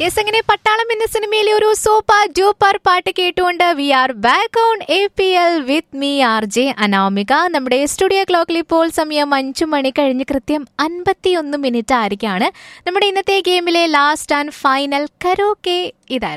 Yes, അങ്ങനെ പട്ടാളം എന്ന സിനിമയിലെ ഒരു സൂപ്പർ ഡ്യൂപ്പർ പാട്ട് കേട്ടുകൊണ്ട് V are back on APL with me RJ Anamika. നമ്മുടെ സ്റ്റുഡിയോ ക്ലോക്കിൽ ഇപ്പോൾ സമയം 5 മണി കഴിഞ്ഞ് കൃത്യം 51 മിനിറ്റ് ആയിരിക്കാണ്. നമ്മുടെ ഇന്നത്തെ ഗെയിമിലെ ലാസ്റ്റ് ആൻഡ് ഫൈനൽ കരോക്കെ ഇതായിരുന്നു.